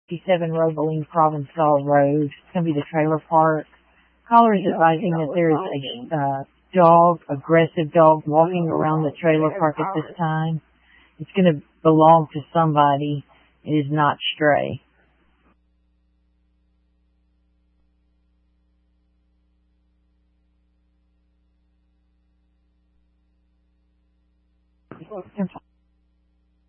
57 Roebling Provençal Road. It's going to be the trailer park. Caller is advising that there is a aggressive dog walking around the trailer park at this time. It's going to belong to somebody. It is not stray.